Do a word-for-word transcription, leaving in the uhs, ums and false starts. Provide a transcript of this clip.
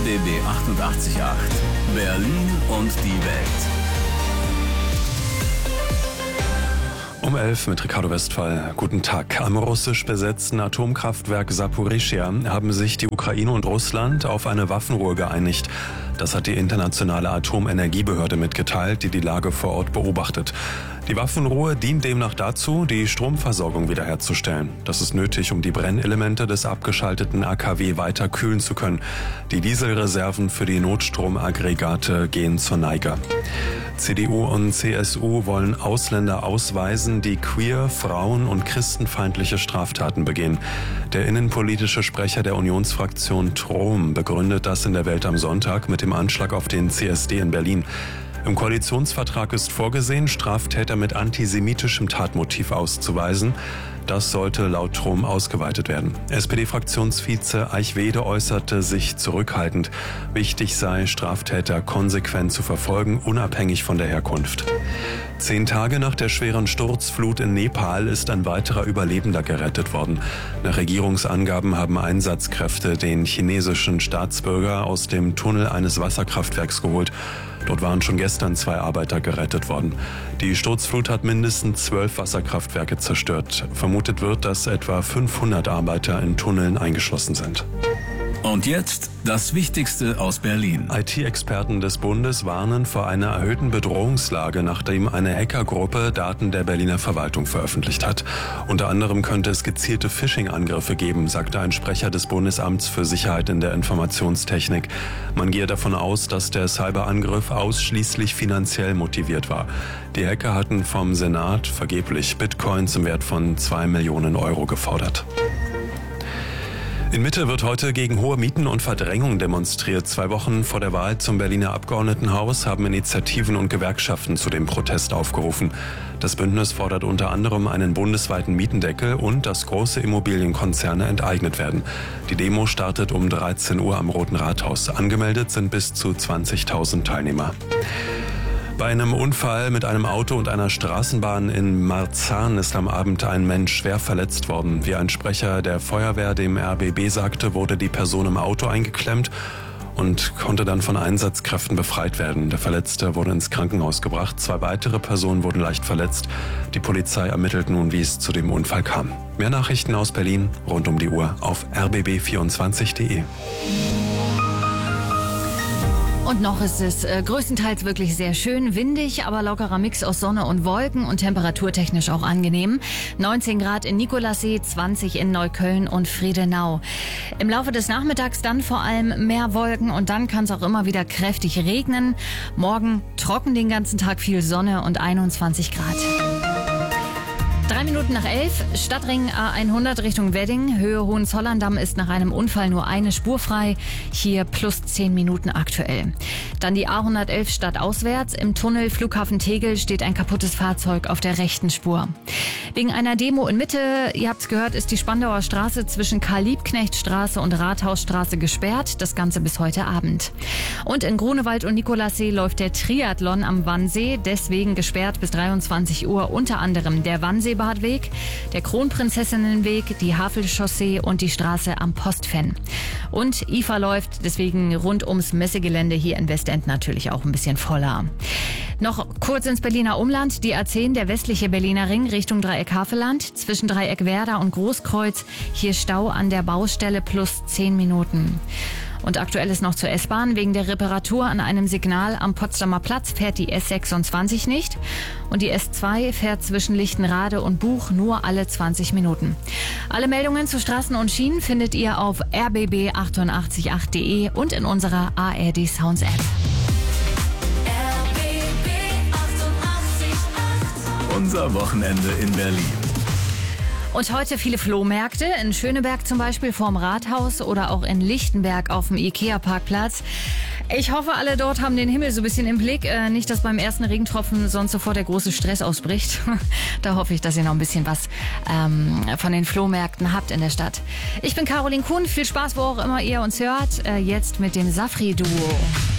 B B achtundachtzig Komma acht. Berlin und die Welt. Um elf mit Ricardo Westphal. Guten Tag. Am russisch besetzten Atomkraftwerk Saporischschja haben sich die Ukraine und Russland auf eine Waffenruhe geeinigt. Das hat die Internationale Atomenergiebehörde mitgeteilt, die die Lage vor Ort beobachtet. Die Waffenruhe dient demnach dazu, die Stromversorgung wiederherzustellen. Das ist nötig, um die Brennelemente des abgeschalteten A K W weiter kühlen zu können. Die Dieselreserven für die Notstromaggregate gehen zur Neige. C D U und C S U wollen Ausländer ausweisen, die queer, Frauen- und christenfeindliche Straftaten begehen. Der innenpolitische Sprecher der Unionsfraktion Trom begründet das in der Welt am Sonntag mit dem Anschlag auf den C S D in Berlin. Im Koalitionsvertrag ist vorgesehen, Straftäter mit antisemitischem Tatmotiv auszuweisen. Das sollte laut Trom ausgeweitet werden. S P D-Fraktionsvize Eichwede äußerte sich zurückhaltend. Wichtig sei, Straftäter konsequent zu verfolgen, unabhängig von der Herkunft. Zehn Tage nach der schweren Sturzflut in Nepal ist ein weiterer Überlebender gerettet worden. Nach Regierungsangaben haben Einsatzkräfte den chinesischen Staatsbürger aus dem Tunnel eines Wasserkraftwerks geholt. Dort waren schon gestern zwei Arbeiter gerettet worden. Die Sturzflut hat mindestens zwölf Wasserkraftwerke zerstört. Vermutet wird, dass etwa fünfhundert Arbeiter in Tunneln eingeschlossen sind. Und jetzt das Wichtigste aus Berlin. I T-Experten des Bundes warnen vor einer erhöhten Bedrohungslage, nachdem eine Hackergruppe Daten der Berliner Verwaltung veröffentlicht hat. Unter anderem könnte es gezielte Phishing-Angriffe geben, sagte ein Sprecher des Bundesamts für Sicherheit in der Informationstechnik. Man gehe davon aus, dass der Cyberangriff ausschließlich finanziell motiviert war. Die Hacker hatten vom Senat vergeblich Bitcoins im Wert von zwei Millionen Euro gefordert. In Mitte wird heute gegen hohe Mieten und Verdrängung demonstriert. Zwei Wochen vor der Wahl zum Berliner Abgeordnetenhaus haben Initiativen und Gewerkschaften zu dem Protest aufgerufen. Das Bündnis fordert unter anderem einen bundesweiten Mietendeckel und dass große Immobilienkonzerne enteignet werden. Die Demo startet um dreizehn Uhr am Roten Rathaus. Angemeldet sind bis zu zwanzigtausend Teilnehmer. Bei einem Unfall mit einem Auto und einer Straßenbahn in Marzahn ist am Abend ein Mensch schwer verletzt worden. Wie ein Sprecher der Feuerwehr dem R B B sagte, wurde die Person im Auto eingeklemmt und konnte dann von Einsatzkräften befreit werden. Der Verletzte wurde ins Krankenhaus gebracht. Zwei weitere Personen wurden leicht verletzt. Die Polizei ermittelt nun, wie es zu dem Unfall kam. Mehr Nachrichten aus Berlin rund um die Uhr auf r b b vierundzwanzig punkt de. Und noch ist es äh, größtenteils wirklich sehr schön, windig, aber lockerer Mix aus Sonne und Wolken und temperaturtechnisch auch angenehm. neunzehn Grad in Nikolassee, zwanzig in Neukölln und Friedenau. Im Laufe des Nachmittags dann vor allem mehr Wolken und dann kann es auch immer wieder kräftig regnen. Morgen trocken den ganzen Tag, viel Sonne und einundzwanzig Grad. Drei Minuten nach elf, Stadtring A hundert Richtung Wedding, Höhe Hohenzollern-Damm ist nach einem Unfall nur eine Spur frei, hier plus zehn Minuten aktuell. Dann die A hundertelf stadtauswärts, im Tunnel Flughafen Tegel steht ein kaputtes Fahrzeug auf der rechten Spur. Wegen einer Demo in Mitte, ihr habt's gehört, ist die Spandauer Straße zwischen Karl-Liebknecht-Straße und Rathausstraße gesperrt, das Ganze bis heute Abend. Und in Grunewald und Nikolassee läuft der Triathlon am Wannsee, deswegen gesperrt bis dreiundzwanzig Uhr, unter anderem der Wannsee Badweg, der Kronprinzessinnenweg, die Havelchaussee und die Straße am Postfenn. Und I F A läuft deswegen rund ums Messegelände hier in Westend natürlich auch ein bisschen voller. Noch kurz ins Berliner Umland, die A zehn, der westliche Berliner Ring Richtung Dreieck Havelland, zwischen Dreieck Werder und Großkreuz, hier Stau an der Baustelle plus zehn Minuten. Und aktuell ist noch zur S-Bahn. Wegen der Reparatur an einem Signal am Potsdamer Platz fährt die S sechsundzwanzig nicht. Und die S zwei fährt zwischen Lichtenrade und Buch nur alle zwanzig Minuten. Alle Meldungen zu Straßen und Schienen findet ihr auf r b b achtundachtzig Komma acht punkt de und in unserer A R D Sounds App. Unser Wochenende in Berlin. Und heute viele Flohmärkte, in Schöneberg zum Beispiel vorm Rathaus oder auch in Lichtenberg auf dem Ikea-Parkplatz. Ich hoffe, alle dort haben den Himmel so ein bisschen im Blick. Äh, nicht, dass beim ersten Regentropfen sonst sofort der große Stress ausbricht. Da hoffe ich, dass ihr noch ein bisschen was ähm, von den Flohmärkten habt in der Stadt. Ich bin Caroline Kuhn, viel Spaß, wo auch immer ihr uns hört. Äh, jetzt mit dem Safri-Duo.